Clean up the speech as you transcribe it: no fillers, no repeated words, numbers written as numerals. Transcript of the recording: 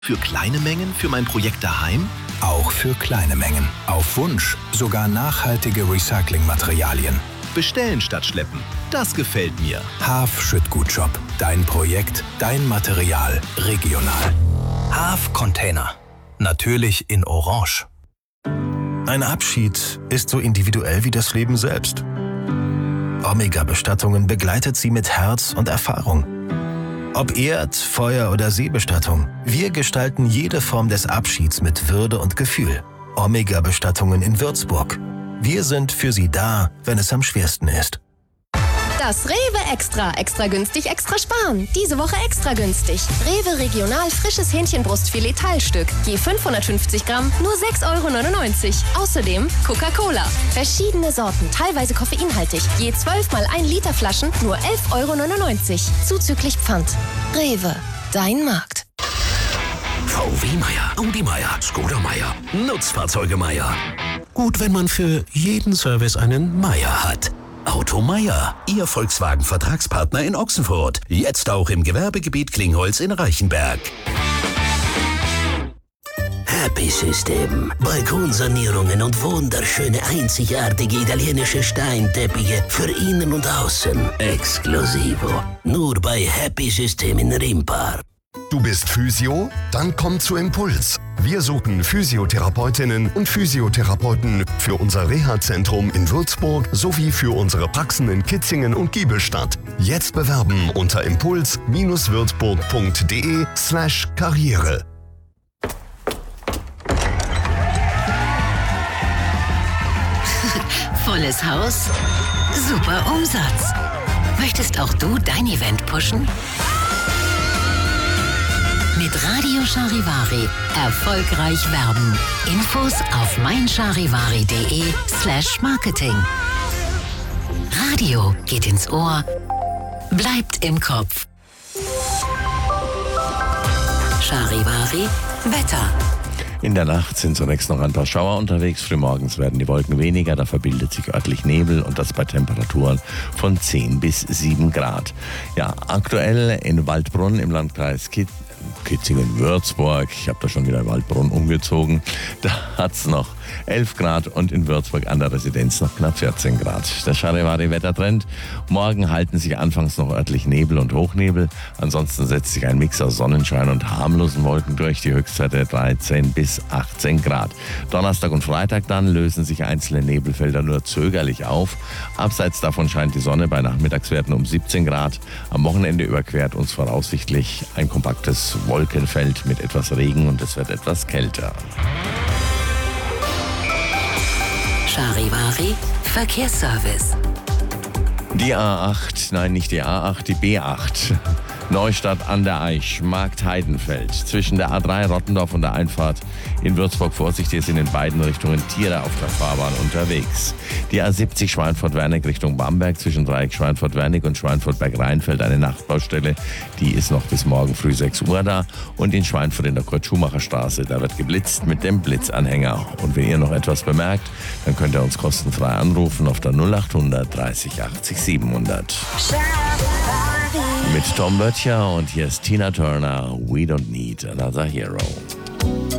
Für kleine Mengen für mein Projekt daheim? Auch für kleine Mengen. Auf Wunsch sogar nachhaltige Recyclingmaterialien. Bestellen statt schleppen. Das gefällt mir. Haaf Schüttgutshop. Dein Projekt, dein Material, regional. Haaf Container. Natürlich in Orange. Ein Abschied ist so individuell wie das Leben selbst. Omega-Bestattungen begleitet sie mit Herz und Erfahrung. Ob Erd-, Feuer- oder Seebestattung, wir gestalten jede Form des Abschieds mit Würde und Gefühl. Omega-Bestattungen in Würzburg. Wir sind für Sie da, wenn es am schwersten ist. Das Rewe Extra. Extra günstig, extra sparen. Diese Woche extra günstig. Rewe Regional frisches Hähnchenbrustfilet Teilstück. Je 550 Gramm, nur 6,99 €. Außerdem Coca-Cola. Verschiedene Sorten, teilweise koffeinhaltig. Je 12 mal 1 Liter Flaschen, nur 11,99 €. Zuzüglich Pfand. Rewe. Dein Markt. VW Meier, Audi Meier, Skoda Meier, Nutzfahrzeuge Meier. Gut, wenn man für jeden Service einen Meier hat. Auto Meier, Ihr Volkswagen-Vertragspartner in Ochsenfurt. Jetzt auch im Gewerbegebiet Klingholz in Reichenberg. Happy System. Balkonsanierungen und wunderschöne, einzigartige italienische Steinteppiche für innen und außen. Exklusivo. Nur bei Happy System in Rimpar. Du bist Physio? Dann komm zu Impuls. Wir suchen Physiotherapeutinnen und Physiotherapeuten für unser Reha-Zentrum in Würzburg sowie für unsere Praxen in Kitzingen und Giebelstadt. Jetzt bewerben unter impuls-würzburg.de/Karriere. Volles Haus, super Umsatz. Möchtest auch du dein Event pushen? Mit Radio Charivari erfolgreich werben. Infos auf meincharivari.de/Marketing. Radio geht ins Ohr, bleibt im Kopf. Charivari Wetter. In der Nacht sind zunächst noch ein paar Schauer unterwegs. Frühmorgens werden die Wolken weniger, da verbildet sich örtlich Nebel und das bei Temperaturen von 10 bis 7 Grad. Ja, aktuell in Waldbrunn im Landkreis Kitzingen-Würzburg. Ich habe da schon wieder Waldbrunn umgezogen. Da hat es noch 11 Grad und in Würzburg an der Residenz noch knapp 14 Grad. Der Charivari-Wettertrend. Morgen halten sich anfangs noch örtlich Nebel und Hochnebel. Ansonsten setzt sich ein Mix aus Sonnenschein und harmlosen Wolken durch. Die Höchstwerte 13 bis 18 Grad. Donnerstag und Freitag dann lösen sich einzelne Nebelfelder nur zögerlich auf. Abseits davon scheint die Sonne bei Nachmittagswerten um 17 Grad. Am Wochenende überquert uns voraussichtlich ein kompaktes Wolkenfeld mit etwas Regen und es wird etwas kälter. Charivari Verkehrsservice. Die A8, nein, nicht die A8, die B8. Neustadt an der Aisch, Markt-Heidenfeld. Zwischen der A3 Rottendorf und der Einfahrt in Würzburg. Vorsicht, hier sind in beiden Richtungen Tiere auf der Fahrbahn unterwegs. Die A70 Schweinfurt-Wernig Richtung Bamberg. Zwischen Dreieck Schweinfurt-Wernig und Schweinfurt-Berg-Rheinfeld eine Nachtbaustelle. Die ist noch bis morgen früh 6 Uhr da. Und in Schweinfurt in der Kurt-Schumacher-Straße, da wird geblitzt mit dem Blitzanhänger. Und wenn ihr noch etwas bemerkt, dann könnt ihr uns kostenfrei anrufen auf der 0800 30 80 700. Mit Tom Böttcher und hier ist Tina Turner, We Don't Need Another Hero.